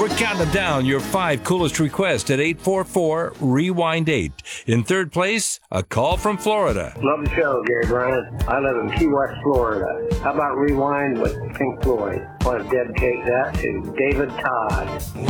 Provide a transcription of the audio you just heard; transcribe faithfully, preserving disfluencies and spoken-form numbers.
We're counting down your five coolest requests at eight four four, rewind eight. In third place, a call from Florida. Love the show, Gary Bryan. I live in Key West, Florida. How about Rewind with Pink Floyd? I want to dedicate that to David Todd.